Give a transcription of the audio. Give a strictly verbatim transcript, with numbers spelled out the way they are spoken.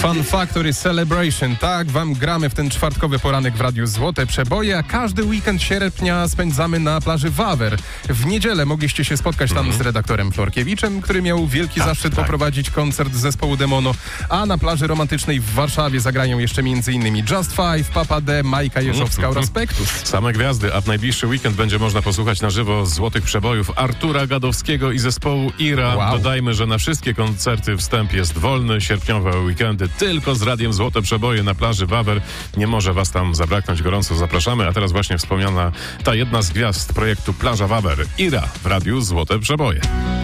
Fun Factory Celebration. Tak, wam gramy w ten czwartkowy poranek w Radiu Złote Przeboje, a każdy weekend sierpnia spędzamy na plaży Wawer. W niedzielę mogliście się spotkać tam mm. z redaktorem Florkiewiczem, który miał wielki tak, zaszczyt tak. poprowadzić koncert zespołu Demono, a na plaży romantycznej w Warszawie zagrają jeszcze m.in. Just Five, Papa D, Majka Jeżowska oraz Pektus. Same gwiazdy, a w najbliższy weekend będzie można posłuchać na żywo złotych przebojów Artura Gadowskiego i zespołu Ira. Wow. Dodajmy, że na wszystkie koncerty wstęp jest wolny. Sierpniowe weekendy tylko z Radiem Złote Przeboje na plaży Wawer. Nie może was tam zabraknąć, gorąco zapraszamy. A teraz właśnie wspomniana ta jedna z gwiazd projektu Plaża Wawer, Ira w Radiu Złote Przeboje.